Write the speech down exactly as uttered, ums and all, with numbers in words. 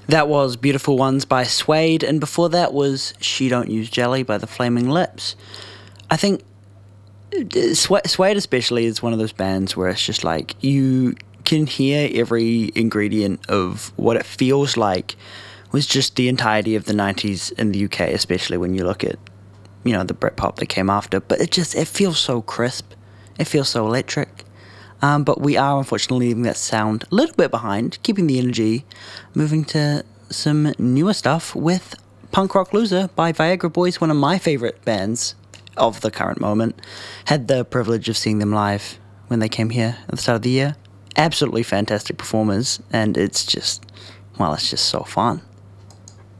That was Beautiful Ones by Suede, and before that was She Don't Use Jelly by the Flaming Lips. I think Suede especially is one of those bands where it's just like you can hear every ingredient of what it feels like was just the entirety of the nineties in the U K, especially when you look at, you know, the Britpop that came after. But it just, it feels so crisp. It feels so electric. Um, but we are unfortunately leaving that sound a little bit behind, keeping the energy, moving to some newer stuff with Punk Rock Loser by Viagra Boys, one of my favourite bands of the current moment. Had the privilege of seeing them live when they came here at the start of the year. Absolutely fantastic performers, and it's just, well, it's just so fun.